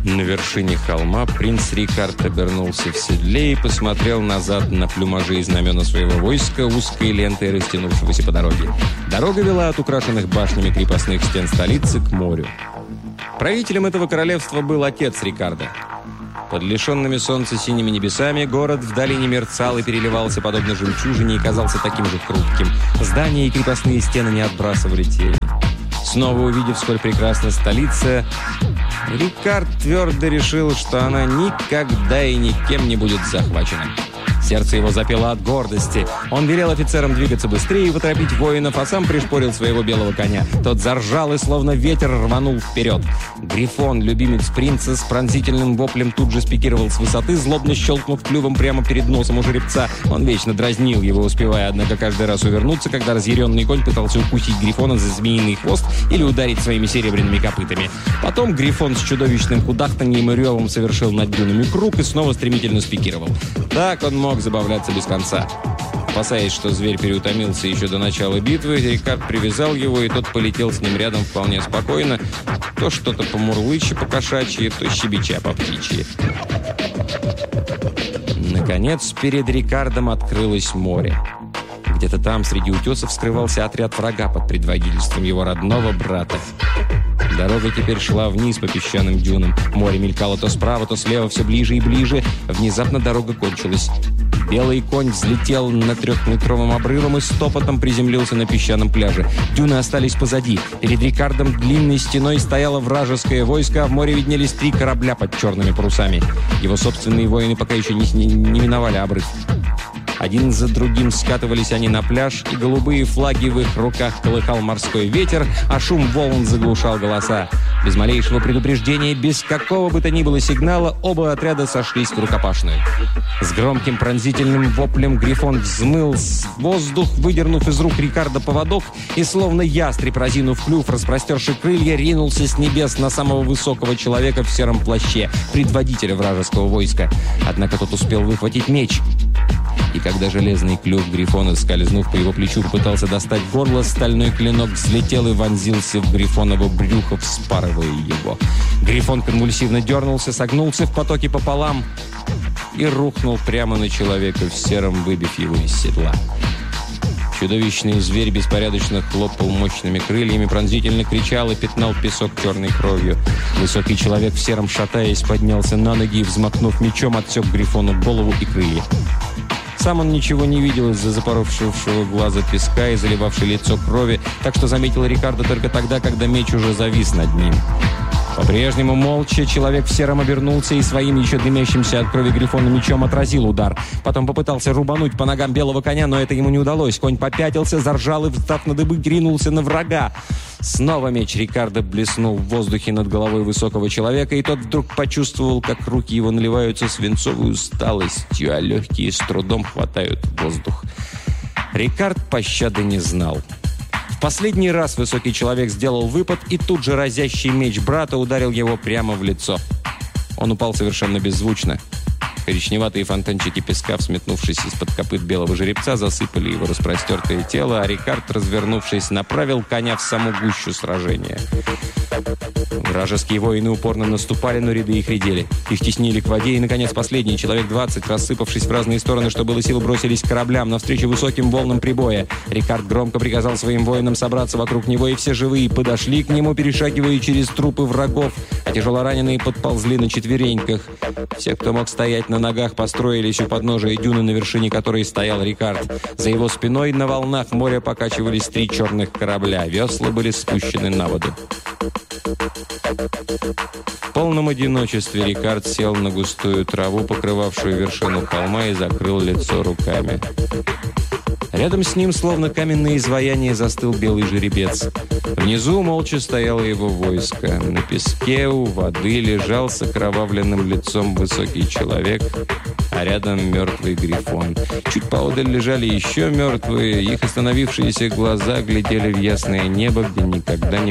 На вершине холма принц Рикард обернулся в седле и посмотрел назад на плюмажи и знамена своего войска, узкой лентой растянувшегося по дороге. Дорога вела от украшенных башнями крепостных стен столицы к морю. Правителем этого королевства был отец Рикарда. Под лишенными солнца синими небесами город в долине мерцал и переливался подобно жемчужине и казался таким же хрупким. Здания и крепостные стены не отбрасывали тени. Снова увидев, сколь прекрасна столица, Рикард твердо решил, что она никогда и никем не будет захвачена. Сердце его запело от гордости. Он велел офицерам двигаться быстрее и поторопить воинов, а сам пришпорил своего белого коня. Тот заржал и, словно ветер, рванул вперед. Грифон, любимец принца, с пронзительным воплем тут же спикировал с высоты, злобно щелкнув клювом прямо перед носом у жеребца. Он вечно дразнил его, успевая, однако, каждый раз увернуться, когда разъяренный конь пытался укусить Грифона за змеиный хвост или ударить своими серебряными копытами. Потом Грифон с чудовищным кудахтаньем и ревом совершил над дюнами круг и снова стремительно спикировал. Так он мог забавляться без конца. Опасаясь, что зверь переутомился еще до начала битвы, Рикард привязал его, и тот полетел с ним рядом вполне спокойно, то что-то помурлыча по-кошачьи, то щебеча по-птичьи. Наконец, перед Рикардом открылось море. Где-то там, среди утесов, скрывался отряд врага под предводительством его родного брата. Дорога теперь шла вниз по песчаным дюнам. Море мелькало то справа, то слева, все ближе и ближе. Внезапно дорога кончилась. Белый конь взлетел над 3-метровым обрывом и стопотом приземлился на песчаном пляже. Дюны остались позади. Перед Рикардом длинной стеной стояло вражеское войско, а в море виднелись 3 корабля под черными парусами. Его собственные воины пока еще не миновали обрыв. Один за другим скатывались они на пляж, и голубые флаги в их руках колыхал морской ветер, а шум волн заглушал голоса. Без малейшего предупреждения, без какого бы то ни было сигнала, оба отряда сошлись в рукопашную. С громким пронзительным воплем Грифон взмыл в воздух, выдернув из рук Рикарда поводок, и, словно ястреб, разинув клюв, распростерши крылья, ринулся с небес на самого высокого человека в сером плаще, предводителя вражеского войска. Однако тот успел выхватить меч. И когда железный клюв Грифона, скользнув по его плечу, попытался достать горло, стальной клинок взлетел и вонзился в Грифоново брюхо, вспарывая его. Грифон конвульсивно дернулся, согнулся в потоке пополам и рухнул прямо на человека в сером, выбив его из седла. Чудовищный зверь беспорядочно хлопал мощными крыльями, пронзительно кричал и пятнал песок черной кровью. Высокий человек в сером, шатаясь, поднялся на ноги и, взмахнув мечом, отсек Грифону голову и крылья. Сам он ничего не видел из-за запоровшего глаза песка и заливавшей лицо крови, так что заметил Рикарда только тогда, когда меч уже завис над ним. По-прежнему молча человек в сером обернулся и своим еще дымящимся от крови Грифона мечом отразил удар. Потом попытался рубануть по ногам белого коня, но это ему не удалось. Конь попятился, заржал и, встав на дыбы, ринулся на врага. Снова меч Рикарда блеснул в воздухе над головой высокого человека, и тот вдруг почувствовал, как руки его наливаются свинцовой усталостью, а легкие с трудом хватают воздух. Рикард пощады не знал. В последний раз высокий человек сделал выпад, и тут же разящий меч брата ударил его прямо в лицо. Он упал совершенно беззвучно. Коричневатые фонтанчики песка, взметнувшись из-под копыт белого жеребца, засыпали его распростертое тело, а Рикард, развернувшись, направил коня в саму гущу сражения. Вражеские воины упорно наступали, но ряды их редели. Их теснили к воде, и, наконец, последний, человек 20, рассыпавшись в разные стороны, что было сил, бросились к кораблям навстречу высоким волнам прибоя. Рикард громко приказал своим воинам собраться вокруг него, и все живые подошли к нему, перешагивая через трупы врагов, а тяжелораненые подползли на четвереньках. Все, кто мог стоять на ногах, построились у подножия дюны, на вершине которой стоял Рикард. За его спиной на волнах моря покачивались 3 черных корабля. Весла были спущены на воду. В полном одиночестве Рикард сел на густую траву, покрывавшую вершину холма, и закрыл лицо руками. Рядом с ним, словно каменное изваяние, застыл белый жеребец. Внизу молча стояло его войско. На песке у воды лежал с окровавленным лицом высокий человек, а рядом мертвый Грифон. Чуть поодаль лежали еще мертвые. Их остановившиеся глаза глядели в ясное небо, где никогда не